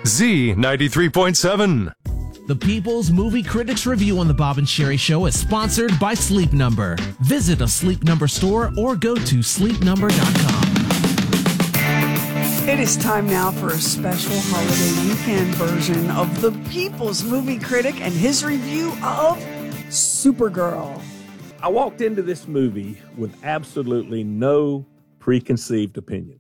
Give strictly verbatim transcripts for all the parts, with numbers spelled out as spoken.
Z ninety-three point seven. The People's Movie Critics Review on the Bob and Sherry Show is sponsored by Sleep Number. Visit a Sleep Number store or go to sleep number dot com. It is time now for a special holiday weekend version of The People's Movie Critic and his review of Supergirl. I walked into this movie with absolutely no preconceived opinion.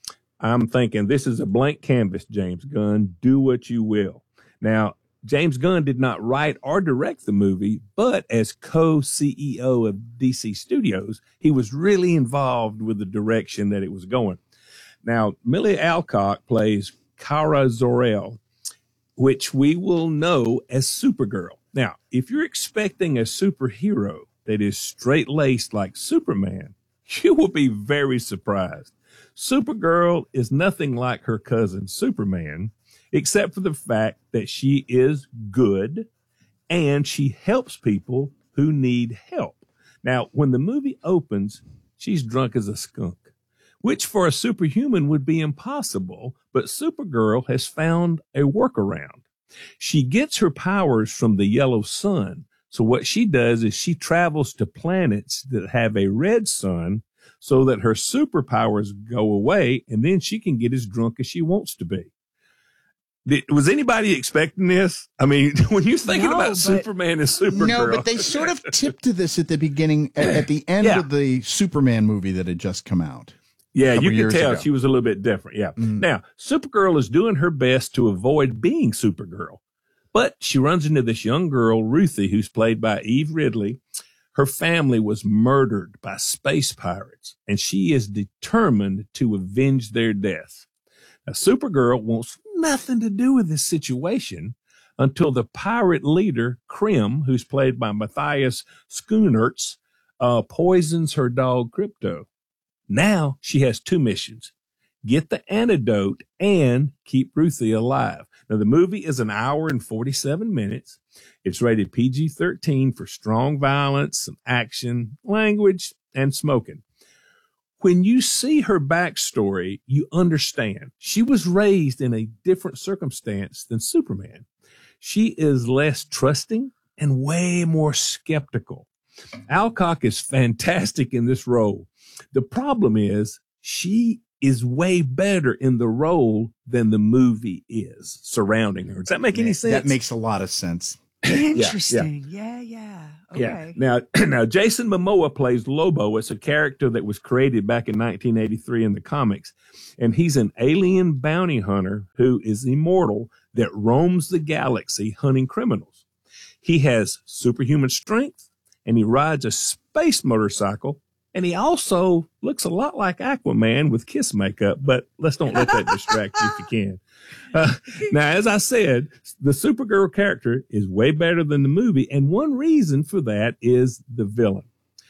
I'm thinking, this is a blank canvas, James Gunn. Do what you will. Now, James Gunn did not write or direct the movie, but as co-C E O of D C Studios, he was really involved with the direction that it was going. Now, Millie Alcock plays Kara Zor-El, which we will know as Supergirl. Now, if you're expecting a superhero that is straight-laced like Superman, you will be very surprised. Supergirl is nothing like her cousin Superman, except for the fact that she is good and she helps people who need help. Now, when the movie opens, she's drunk as a skunk, which for a superhuman would be impossible, but Supergirl has found a workaround. She gets her powers from the yellow sun. So what she does is she travels to planets that have a red sun so that her superpowers go away, and then she can get as drunk as she wants to be. Did, was anybody expecting this? I mean, when you're thinking No, about but- Superman and Supergirl. No, but they sort of tipped to this at the beginning, at, at the end Yeah. of the Superman movie that had just come out. Yeah, couple you can years tell ago. she was a little bit different. Yeah. Mm. Now, Supergirl is doing her best to avoid being Supergirl, but she runs into this young girl, Ruthie, who's played by Eve Ridley. Her family was murdered by space pirates, and she is determined to avenge their death. Now, Supergirl wants nothing to do with this situation until the pirate leader, Krim, who's played by Matthias Schoenaerts, uh, poisons her dog, Crypto. Now she has two missions: get the antidote and keep Ruthie alive. Now, the movie is an hour and forty-seven minutes. It's rated P G thirteen for strong violence, some action, language, and smoking. When you see her backstory, you understand she was raised in a different circumstance than Superman. She is less trusting and way more skeptical. Alcock is fantastic in this role. The problem is she is way better in the role than the movie is surrounding her. Does that make any sense? That makes a lot of sense. Interesting. Yeah, yeah. Okay. Yeah. Now, now Jason Momoa plays Lobo. It's a character that was created back in nineteen eighty-three in the comics. And he's an alien bounty hunter who is immortal that roams the galaxy hunting criminals. He has superhuman strength and he rides a space motorcycle. And he also looks a lot like Aquaman with Kiss makeup, but let's don't let that distract you if you can. Uh, now, as I said, the Supergirl character is way better than the movie, and one reason for that is the villain.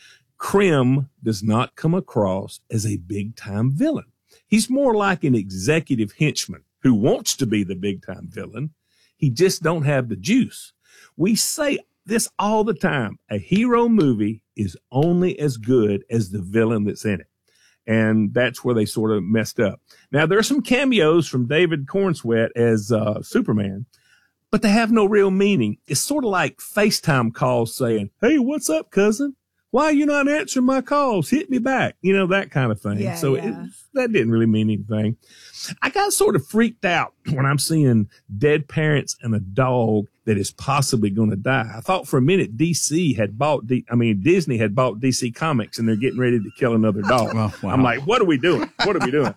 Krim does not come across as a big-time villain. He's more like an executive henchman who wants to be the big-time villain. He just don't have the juice. We say this all the time. A hero movie is only as good as the villain that's in it. And that's where they sort of messed up. Now, there are some cameos from David Cornsweet as uh, Superman, but they have no real meaning. It's sort of like FaceTime calls saying, "Hey, what's up, cousin? Why are you not answering my calls? Hit me back." You know, that kind of thing. Yeah, so yeah. It, that didn't really mean anything. I got sort of freaked out when I'm seeing dead parents and a dog that is possibly going to die. I thought for a minute D C had bought, D- I mean, Disney had bought D C Comics and they're getting ready to kill another dog. Well, wow. I'm like, what are we doing? What are we doing?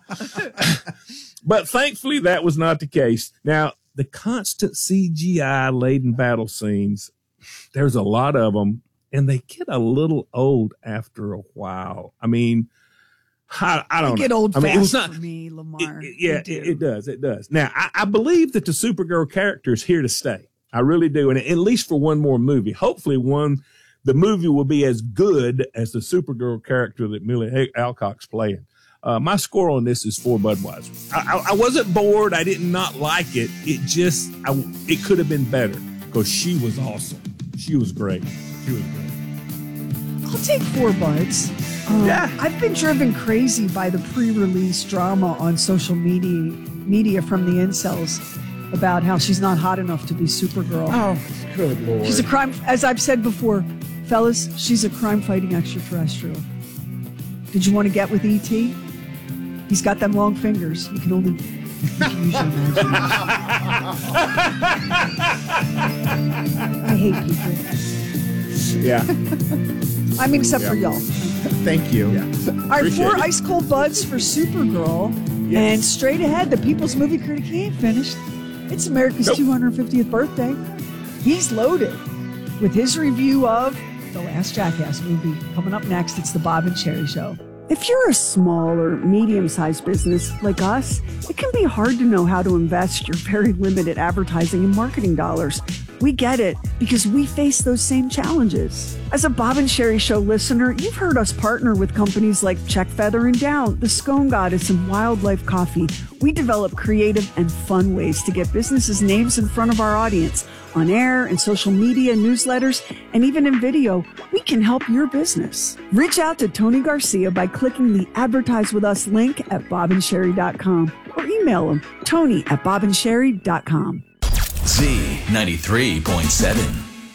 But thankfully, that was not the case. Now, the constant C G I laden battle scenes, there's a lot of them, and they get a little old after a while. I mean, I, I don't They get know. old I mean, fast it was not, for me, Lamar. it- it- yeah, They it, do. it does. It does. Now, I, I believe that the Supergirl character is here to stay. I really do. And at least for one more movie, hopefully one, the movie will be as good as the Supergirl character that Millie Alcock's playing. Uh, my score on this is four Budweiser. I, I, I wasn't bored. I did not like it. It just, I, it could have been better because she was awesome. She was great. She was great. I'll take four buds. Um, Yeah. I've been driven crazy by the pre-release drama on social media media from the incels. about how she's not hot enough to be Supergirl. Oh, good Lord. She's a crime, as I've said before, fellas, she's a crime-fighting extraterrestrial. Did you want to get with E T? He's got them long fingers. You can only you can use your imagination. I hate people. Yeah. I mean, except Yeah. for y'all. Thank you. All right, Appreciate four it. ice cold buds for Supergirl. Yes. And straight ahead, the People's Movie Critic, he ain't finished. It's America's Nope. two hundred fiftieth birthday. He's loaded with his review of The Last Jackass movie. Coming up next, it's the Bob and Sherry Show. If you're a small or medium-sized business like us, it can be hard to know how to invest your very limited advertising and marketing dollars. We get it because we face those same challenges. As a Bob and Sherry Show listener, you've heard us partner with companies like Check Feather and Down, The Scone Goddess, and Wildlife Coffee. We develop creative and fun ways to get businesses' names in front of our audience. On air and social media, newsletters, and even in video, we can help your business. Reach out to Tony Garcia by clicking the Advertise With Us link at bob and sherry dot com or email him, Tony at bob and sherry dot com. Z ninety-three point seven.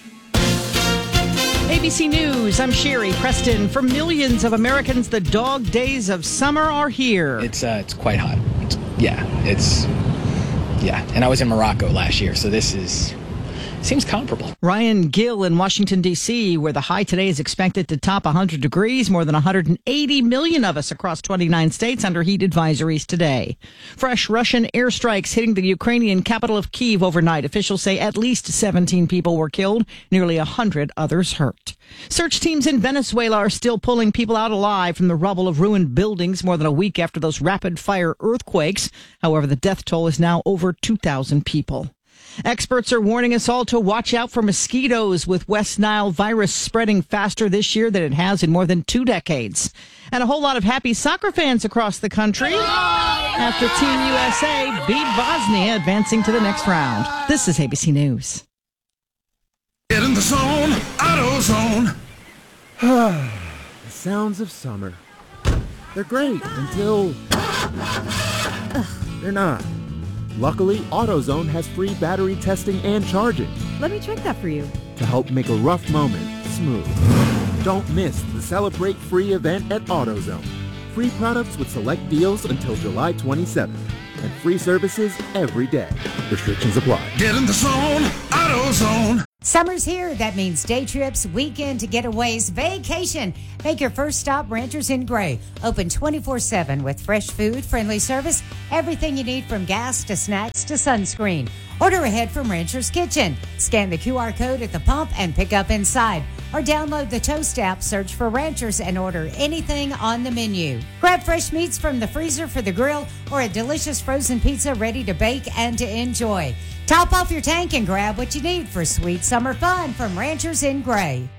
A B C News, I'm Sherry Preston. For millions of Americans, the dog days of summer are here. It's uh, it's quite hot. It's, yeah, it's yeah. And I was in Morocco last year, so this is seems comparable. Ryan Gill in Washington, D C, where the high today is expected to top one hundred degrees. More than one hundred eighty million of us across twenty-nine states under heat advisories today. Fresh Russian airstrikes hitting the Ukrainian capital of Kyiv overnight. Officials say at least seventeen people were killed, nearly one hundred others hurt. Search teams in Venezuela are still pulling people out alive from the rubble of ruined buildings more than a week after those rapid-fire earthquakes. However, the death toll is now over two thousand people. Experts are warning us all to watch out for mosquitoes, with West Nile virus spreading faster this year than it has in more than two decades. And a whole lot of happy soccer fans across the country after Team U S A beat Bosnia, advancing to the next round. This is A B C News. Get in the zone, AutoZone. The sounds of summer. They're great until they're not. Luckily, AutoZone has free battery testing and charging Let me check that for you. to help make a rough moment smooth. Don't miss the Celebrate Free event at AutoZone. Free products with select deals until July twenty-seventh. And free services every day. Restrictions apply. Get in the zone, AutoZone. Summer's here. That means day trips, weekend getaways, vacation. Make your first stop Ranchers in Gray. Open twenty-four seven with fresh food, friendly service, everything you need from gas to snacks to sunscreen. Order ahead from Rancher's Kitchen. Scan the Q R code at the pump and pick up inside. Or download the Toast app, search for Ranchers, and order anything on the menu. Grab fresh meats from the freezer for the grill or a delicious frozen pizza ready to bake and to enjoy. Top off your tank and grab what you need for sweet summer fun from Ranchers in Gray.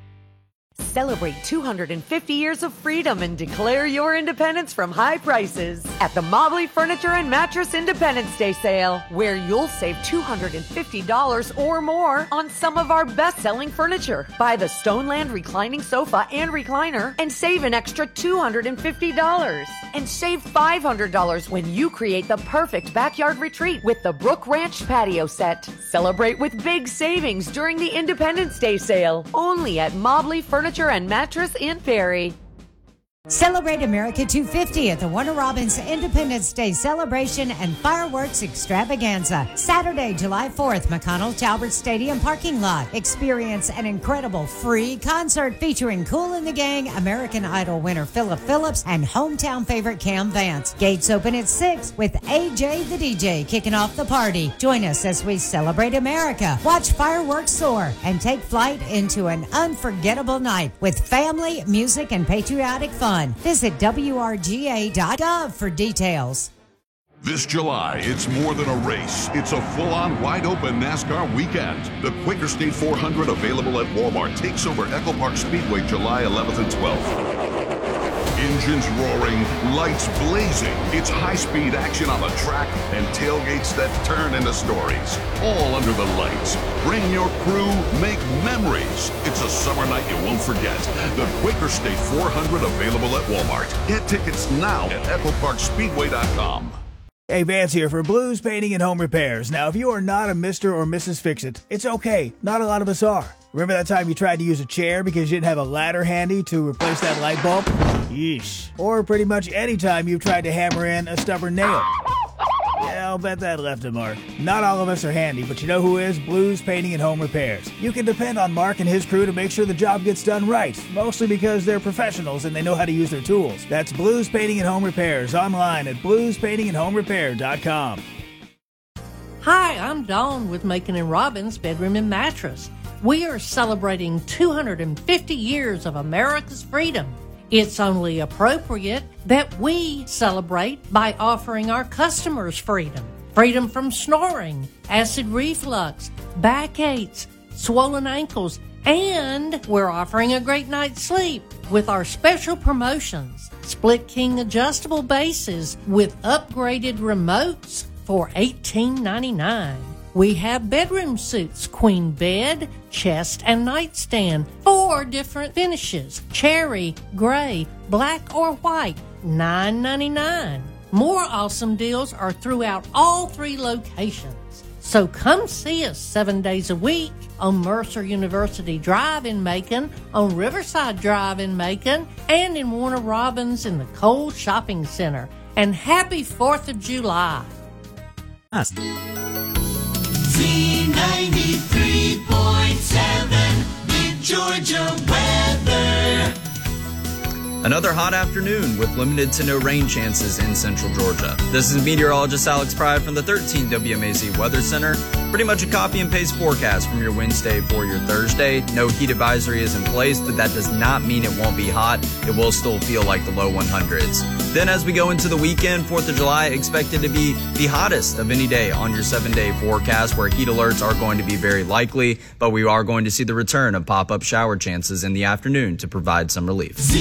Celebrate two hundred fifty years of freedom and declare your independence from high prices at the Mobley Furniture and Mattress Independence Day sale, where you'll save two hundred fifty dollars or more on some of our best-selling furniture. Buy the Stoneland reclining sofa and recliner and save an extra two hundred fifty dollars. And save five hundred dollars when you create the perfect backyard retreat with the Brook Ranch patio set. Celebrate with big savings during the Independence Day sale, only at Mobley Furniture and Mattress in Perry. Celebrate America two fifty at the Warner Robins Independence Day celebration and fireworks extravaganza. Saturday, July fourth, McConnell Talbert Stadium parking lot. Experience an incredible free concert featuring Kool and the Gang, American Idol winner Philip Phillips, and hometown favorite Cam Vance. Gates open at six with A J the D J kicking off the party. Join us as we celebrate America, watch fireworks soar, and take flight into an unforgettable night with family, music, and patriotic fun. Visit W R G A dot gov for details. This July, it's more than a race. It's a full-on, wide-open NASCAR weekend. The Quaker State four hundred, available at Walmart, takes over Echo Park Speedway July eleventh and twelfth. Engines roaring, lights blazing. It's high-speed action on the track and tailgates that turn into stories. All under the lights. Bring your crew, make memories. It's a summer night you won't forget. The Quaker State four hundred, available at Walmart. Get tickets now at echo park speedway dot com. Hey, Vance here for Blues Painting and Home Repairs. Now, if you are not a Mister or Missus Fix-It, it's okay. Not a lot of us are. Remember that time you tried to use a chair because you didn't have a ladder handy to replace that light bulb? Yeesh. Or pretty much any time you've tried to hammer in a stubborn nail. Yeah, I'll bet that left a mark. Not all of us are handy, but you know who is? Blues Painting and Home Repairs. You can depend on Mark and his crew to make sure the job gets done right, mostly because they're professionals and they know how to use their tools. That's Blues Painting and Home Repairs, online at blues painting and home repair dot com. Hi, I'm Dawn with Macon and Robbins Bedroom and Mattress. We are celebrating two hundred fifty years of America's freedom. It's only appropriate that we celebrate by offering our customers freedom. Freedom from snoring, acid reflux, backaches, swollen ankles, and we're offering a great night's sleep with our special promotions. Split King adjustable bases with upgraded remotes for eighteen ninety-nine. We have bedroom suits, queen bed, chest, and nightstand. Four different finishes: cherry, gray, black, or white. nine ninety-nine. More awesome deals are throughout all three locations. So come see us seven days a week on Mercer University Drive in Macon, on Riverside Drive in Macon, and in Warner Robins in the Cole Shopping Center. And happy fourth of July. Z ninety-three point seven, Big Georgia weather. Another hot afternoon with limited to no rain chances in central Georgia. This is meteorologist Alex Pride from the thirteen W M A Z Weather Center. Pretty much a copy and paste forecast from your Wednesday for your Thursday. No heat advisory is in place, but that does not mean it won't be hot. It will still feel like the low one hundreds. Then as we go into the weekend, fourth of July expected to be the hottest of any day on your seven-day forecast, where heat alerts are going to be very likely, but we are going to see the return of pop-up shower chances in the afternoon to provide some relief.